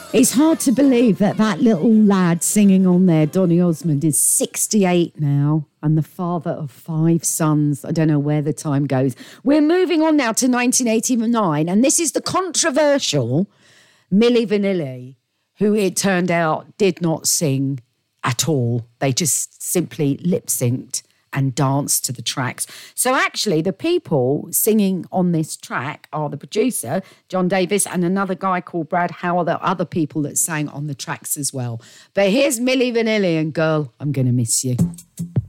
It's hard to believe that little lad singing on there, Donny Osmond, is 68 now and the father of 5 sons. I don't know where the time goes. We're moving on now to 1989, and this is the controversial Milli Vanilli, who it turned out did not sing at all. They just simply lip-synced and danced to the tracks. So actually, the people singing on this track are the producer, John Davis, and another guy called Brad Howell. There are other people that sang on the tracks as well. But here's Milli Vanilli and Girl, I'm Gonna Miss You.